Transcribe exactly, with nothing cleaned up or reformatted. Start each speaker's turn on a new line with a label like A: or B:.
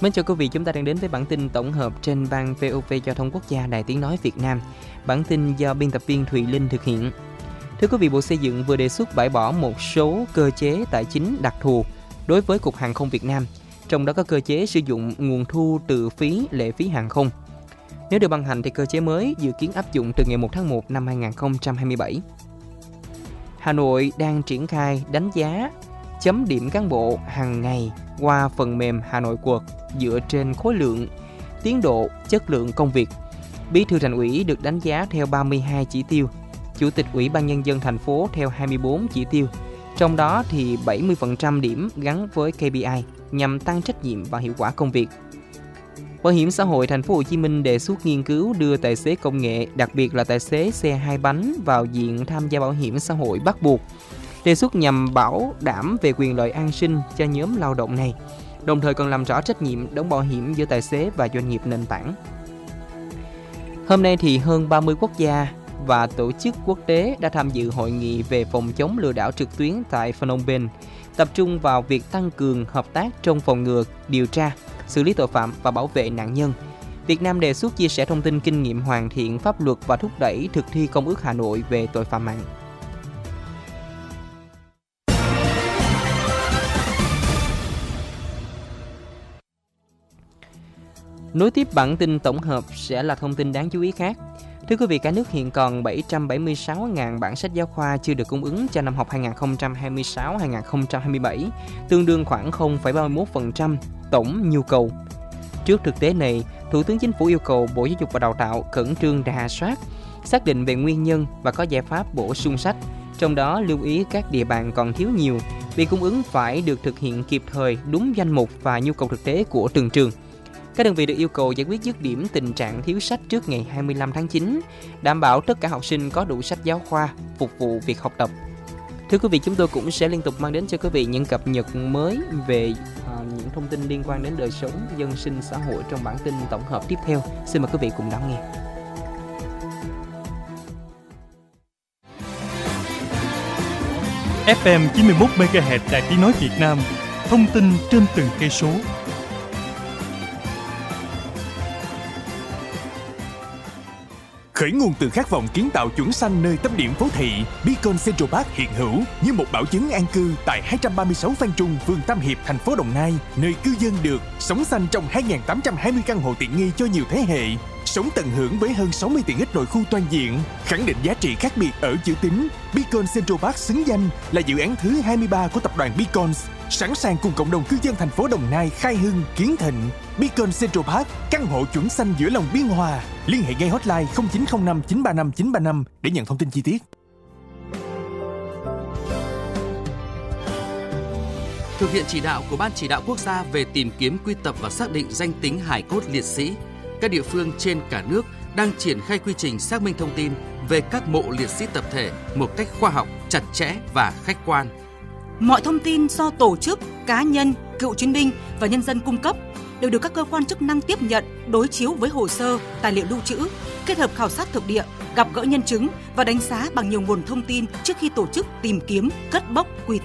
A: Mến chào quý vị, chúng ta đang đến với bản tin tổng hợp trên ban vê o vê Giao thông Quốc gia Đài Tiếng nói Việt Nam. Bản tin do biên tập viên Thùy Linh thực hiện. Thưa quý vị, Bộ Xây dựng vừa đề xuất bãi bỏ một số cơ chế tài chính đặc thù đối với Cục Hàng không Việt Nam, trong đó có cơ chế sử dụng nguồn thu từ phí lệ phí hàng không. Nếu được ban hành thì cơ chế mới dự kiến áp dụng từ ngày một tháng một năm hai nghìn không trăm hai mươi bảy. Hà Nội đang triển khai đánh giá chấm điểm cán bộ hàng ngày qua phần mềm Hà Nội Quật dựa trên khối lượng, tiến độ, chất lượng công việc. Bí thư Thành ủy được đánh giá theo ba mươi hai chỉ tiêu, Chủ tịch Ủy ban Nhân dân thành phố theo hai mươi bốn chỉ tiêu. Trong đó thì bảy mươi phần trăm điểm gắn với ca pê i nhằm tăng trách nhiệm và hiệu quả công việc. Bảo hiểm xã hội Thành phố Hồ Chí Minh đề xuất nghiên cứu đưa tài xế công nghệ, đặc biệt là tài xế xe hai bánh vào diện tham gia bảo hiểm xã hội bắt buộc. Đề xuất nhằm bảo đảm về quyền lợi an sinh cho nhóm lao động này, đồng thời còn làm rõ trách nhiệm đóng bảo hiểm giữa tài xế và doanh nghiệp nền tảng. Hôm nay thì hơn ba mươi quốc gia và tổ chức quốc tế đã tham dự hội nghị về phòng chống lừa đảo trực tuyến tại Phnom Penh, tập trung vào việc tăng cường hợp tác trong phòng ngừa, điều tra, xử lý tội phạm và bảo vệ nạn nhân. Việt Nam đề xuất chia sẻ thông tin kinh nghiệm hoàn thiện pháp luật và thúc đẩy thực thi Công ước Hà Nội về tội phạm mạng. Nối tiếp bản tin tổng hợp sẽ là thông tin đáng chú ý khác. Thưa quý vị, cả nước hiện còn bảy trăm bảy mươi sáu nghìn bản sách giáo khoa chưa được cung ứng cho năm học hai nghìn không trăm hai mươi sáu hai nghìn không trăm hai mươi bảy, tương đương khoảng không phẩy ba mươi mốt phần trăm tổng nhu cầu. Trước thực tế này, Thủ tướng Chính phủ yêu cầu Bộ Giáo dục và Đào tạo khẩn trương rà soát, xác định về nguyên nhân và có giải pháp bổ sung sách. Trong đó lưu ý các địa bàn còn thiếu nhiều, việc cung ứng phải được thực hiện kịp thời, đúng danh mục và nhu cầu thực tế của từng trường. Các đơn vị được yêu cầu giải quyết dứt điểm tình trạng thiếu sách trước ngày hai mươi lăm tháng chín, đảm bảo tất cả học sinh có đủ sách giáo khoa phục vụ việc học tập. Thưa quý vị, chúng tôi cũng sẽ liên tục mang đến cho quý vị những cập nhật mới về à, những thông tin liên quan đến đời sống, dân sinh, xã hội trong bản tin tổng hợp tiếp theo. Xin mời quý vị cùng đón nghe.
B: ép em chín mươi mốt mê ga héc Đài Tiếng nói Việt Nam, thông tin trên từng cây số.
C: Khởi nguồn từ khát vọng kiến tạo chuẩn xanh nơi tâm điểm phố thị, Beacon Central Park hiện hữu như một bảo chứng an cư tại hai trăm ba mươi sáu Phan Trung, phường Tam Hiệp, thành phố Đồng Nai, nơi cư dân được sống xanh trong hai nghìn tám trăm hai mươi căn hộ tiện nghi cho nhiều thế hệ, sống tận hưởng với hơn sáu mươi tiện ích nội khu toàn diện, khẳng định giá trị khác biệt ở chữ tín. Beacon Central Park xứng danh là dự án thứ hai mươi ba của tập đoàn Beacons, sẵn sàng cùng cộng đồng cư dân thành phố Đồng Nai khai hưng, kiến thịnh. Beacon Central Park, căn hộ chuẩn xanh giữa lòng biên hòa. Liên hệ ngay hotline không chín không năm chín ba năm chín ba năm để nhận thông tin chi tiết.
D: Thực hiện chỉ đạo của Ban Chỉ đạo Quốc gia về tìm kiếm, quy tập và xác định danh tính hài cốt liệt sĩ, các địa phương trên cả nước đang triển khai quy trình xác minh thông tin về các mộ liệt sĩ tập thể một cách khoa học, chặt chẽ và khách quan.
E: Mọi thông tin do tổ chức, cá nhân, cựu chiến binh và nhân dân cung cấp đều được các cơ quan chức năng tiếp nhận, đối chiếu với hồ sơ, tài liệu lưu trữ, kết hợp khảo sát thực địa, gặp gỡ nhân chứng và đánh giá bằng nhiều nguồn thông tin trước khi tổ chức tìm kiếm, cất bốc, quy